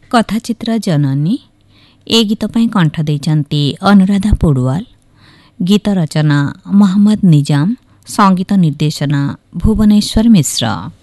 कथाचित्र जननी ए गीत ପାଇଁ କଣ୍ଠ ଦେଇଛନ୍ତି ଅନୁରାଧା ପୋଡୁଆଲ। ଗୀତ ରଚନା ମହମ୍ମଦ ନିଜାମ, ସଙ୍ଗୀତ ନିର୍ଦ୍ଦେଶନା ଭୁବନେଶ୍ୱର ମିଶ୍ର।